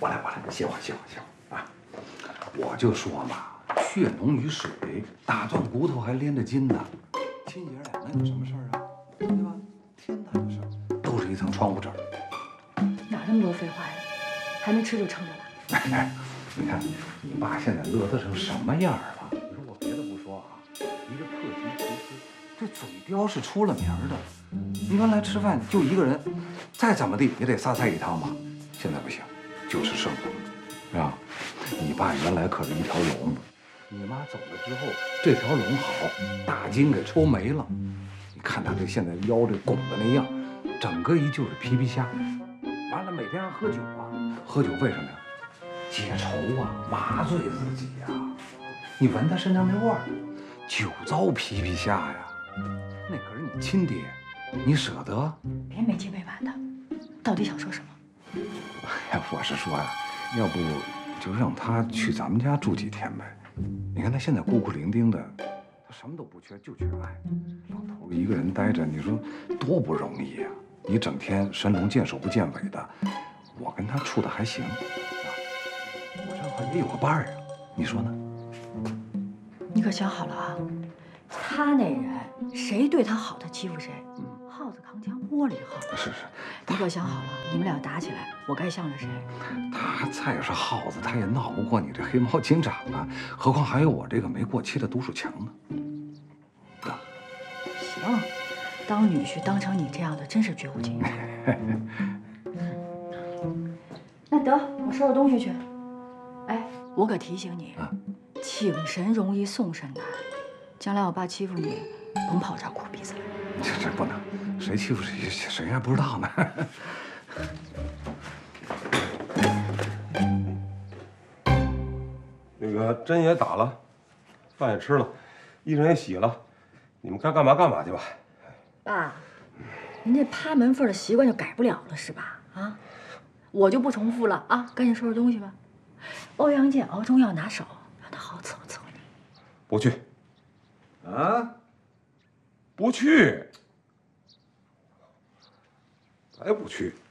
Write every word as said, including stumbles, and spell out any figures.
我来，我来，歇会儿，歇会儿，歇会儿啊！我就说嘛，血浓于水，打断骨头还连着筋呢。亲姐俩能有什么事儿啊？对吧？天大的事儿，都是一层窗户纸。 哪那么多废话呀？还没吃就撑着了。 哎，你看你爸现在乐得成什么样了？你说我别的不说啊，一个特级厨师，这嘴刁是出了名的。你原来吃饭就一个人，再怎么地也得仨菜一汤吧。现在不行，就吃剩的了，是吧？你爸原来可是一条龙，你妈走了之后，这条龙好，大筋给抽没了。你看他这现在腰这拱的那样，整个一就是皮皮虾。完了每天还喝酒啊，喝酒为什么呀？解愁啊，麻醉自己呀、啊。你闻他身上那味儿，酒糟皮皮虾呀，那可是你亲爹，你舍得？ 别没完没完的，到底想说什么？ 哎呀，我是说呀，要不就让他去咱们家住几天呗。你看他现在孤苦伶仃的，他什么都不缺，就缺爱。老头一个人待着，你说多不容易呀、啊！你整天神龙见首不见尾的，我跟他处的还行啊，我正好也有个伴儿啊，你说呢？ 你可想好了啊？他那人谁对他好，他欺负谁。嗯，耗子扛枪，窝里耗。 是是， 你可想好了？你们俩打起来，我该向着谁？ 他再是耗子，他也闹不过你这黑猫警长啊！何况还有我这个没过期的毒鼠强呢。啊， 行，当女婿当成你这样的，真是绝无仅有。那得，我收拾东西去。哎，我可提醒你，啊、请神容易送神难。将来我爸欺负你，甭跑这儿哭鼻子来。 这这不能，谁欺负谁，谁还不知道呢。 那个针也打了，饭也吃了，衣裳也洗了，你们该干嘛干嘛去吧。 爸，您这趴门缝的习惯就改不了了是吧？啊，我就不重复了啊，赶紧收拾东西吧。欧阳剑熬中药拿手，让他好伺候伺候你。 不去。啊？不去？还不去？